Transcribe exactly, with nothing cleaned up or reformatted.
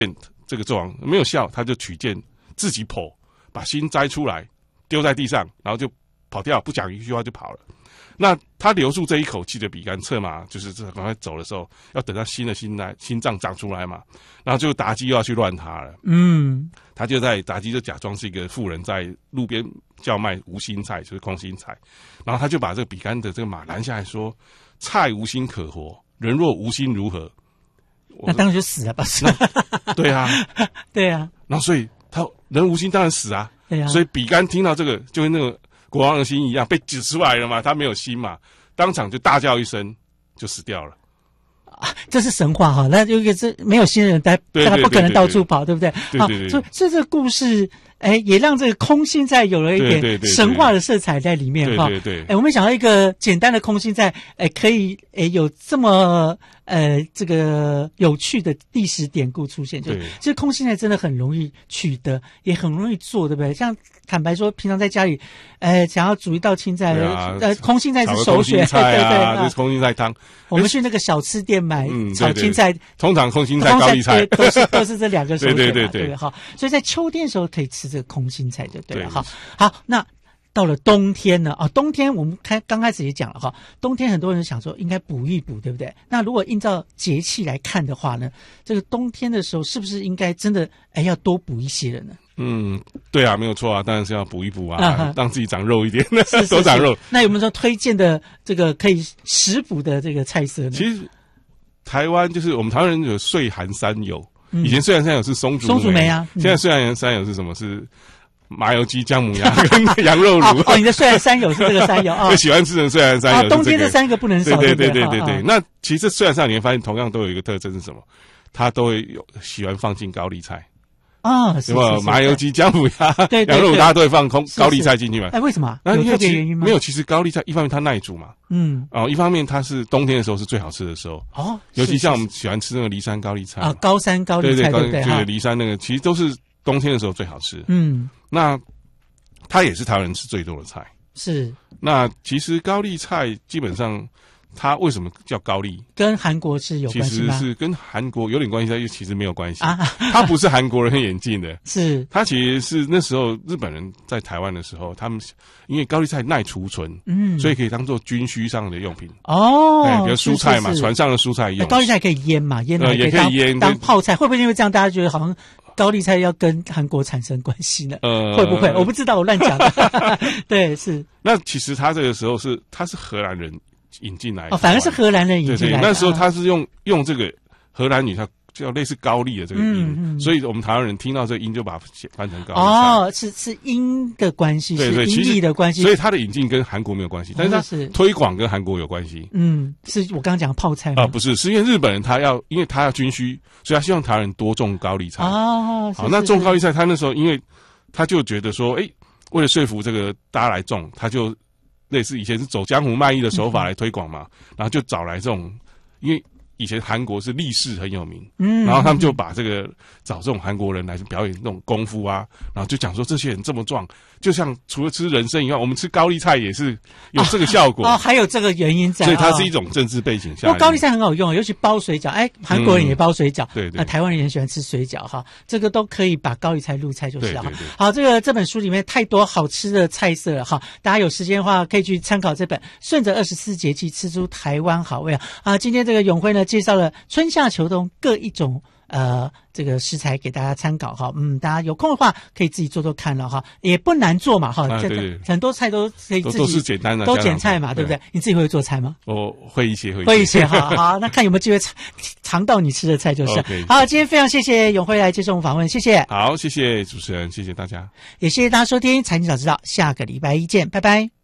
这个纣王没有效，他就取剑自己剖，把心摘出来丢在地上，然后就跑掉，不讲一句话就跑了。那他留住这一口气的比干策马，就是赶快走的时候，要等他新的心来心脏长出来嘛，然后就妲己又要去乱他了。嗯，他就在妲己就假装是一个妇人，在路边叫卖无心菜，就是空心菜，然后他就把这个比干的这个马拦下来说：“菜无心可活，人若无心如何？” 那当然就死了吧？是对啊， 对啊。 然后所以他人无心当然死啊。 对啊。 所以比干听到这个，就跟那个国王的心一样，被指出来了嘛，他没有心嘛，当场就大叫一声，就死掉了。 啊，这是神话哈，那就这没有心人，他他不可能到处跑，对不对？ 对对对。 所以这个故事，哎，也让这个空心菜有了一点神话的色彩在里面哈。 对对对。 哎，我们想到一个简单的空心菜，哎，可以哎有这么呃这个有趣的历史典故出现，就其实空心菜真的很容易取得，也很容易做，对不对？像坦白说，平常在家里，呃，想要煮一道青菜， 啊、 呃，空心菜是首选， 对对对， 就是空心菜汤。 我们去那个小吃店买炒青菜， 嗯、对对对通常空心菜、高丽菜都是都是这两个首选嘛， 对对对对对，好，所以在秋天的时候可以吃这个空心菜，就对了， 对好，好，那。到了冬天呢，啊，冬天我们开刚开始也讲了哈，冬天很多人想说应该补一补，对不对？那如果依照节气来看的话呢，这个冬天的时候是不是应该真的哎要多补一些了呢？ 嗯，对啊，没有错啊，当然是要补一补啊， 啊让自己长肉一点， 是是是多长肉。 那有没有说推荐的这个可以食补的这个菜色呢？ 其实台湾就是我们台湾人有岁寒三友，嗯、以前岁寒三友是松竹松竹梅啊， 嗯、现在岁寒三友是什么？是麻油鸡、姜母鸭跟羊肉卤。 哦，你的虽然山友是这个山友啊， 最喜欢吃的虽然山友、这个。 冬天这三个不能少。 对对对对对对。那其实虽然上你会发现，同样都有一个特征是什么？它都会有喜欢放进高丽菜。 啊， 什么麻油鸡、姜母鸭、 对羊肉，大家都会放空高丽菜进去嘛？ 哎，为什么？ 有特别原因吗？ 没有，其实高丽菜一方面它耐煮嘛，嗯，哦，一方面它是冬天的时候是最好吃的时候。哦，尤其像我们喜欢吃那个梨山高丽菜啊，高山高丽菜，对对对， 对梨山那个其实都是冬天的时候最好吃。嗯，那。它也是台湾人吃最多的菜， 是。 那其实高丽菜基本上，它为什么叫高丽？ 跟韩国是有关系吗？ 其实是跟韩国有点关系，但又其实没有关系啊。它不是韩国人演进的， 是。 它其实是那时候日本人在台湾的时候，他们因为高丽菜耐储存，嗯，所以可以当做军需上的用品。 哦， 哎，比如蔬菜嘛，是是是船上的蔬菜用。 高丽菜可以腌嘛，腌呃也可以腌当泡菜，会不会因为这样大家觉得好像？高丽菜要跟韩国产生关系呢？呃，会不会？我不知道，我乱讲的。对，是。 那其实他这个时候是他是荷兰人引进来的， 哦，反而是荷兰人引进来的。 对对，那时候他是用用这个荷兰语，它叫类似高丽的这个音，嗯嗯、所以我们台湾人听到这个音就把它翻成高丽菜。 哦，是是音的关系， 对对， 是音译的关系。 所以它的引进跟韩国没有关系，但是它推广跟韩国有关系。 嗯，是我刚刚讲泡菜吗？ 啊、呃，不是，是因为日本人他要，因为他要军需，所以他希望台湾人多种高丽菜。 哦， 好，那种高丽菜，他那时候因为他就觉得说，哎，为了说服这个大家来种，他就类似以前是走江湖卖艺的手法来推广嘛，嗯、然后就找来这种，因为。以前韩国是力士很有名，嗯，然后他们就把这个找这种韩国人来表演那种功夫啊，然后就讲说这些人这么壮，就像除了吃人参以外，我们吃高丽菜也是有这个效果哦，哦还有这个原因在， 所以它是一种政治背景下。 不过高丽菜很好用，尤其包水饺，哎，韩国人也包水饺， 嗯、对对， 那、呃、台湾人也喜欢吃水饺哈，这个都可以把高丽菜入菜就是了。 对对对好，这个这本书里面太多好吃的菜色了哈，大家有时间的话可以去参考这本《顺着二十四节气吃出台湾好味》啊。啊，今天这个永辉呢介绍了春夏秋冬各一种呃这个食材给大家参考哈，嗯，大家有空的话可以自己做做看了哈，也不难做嘛哈， 啊、对对很多菜都可以自己都是简单的， 都简菜嘛，对不对？你自己会做菜吗？ 我会一些，会会一些哈，好，那看有没有机会尝尝到你吃的菜就是。 okay, 好，今天非常谢谢永辉来接受我们访问，谢谢。 好，谢谢主持人，谢谢大家， 也谢谢大家收听《财经早知道》，下个礼拜一见，拜拜。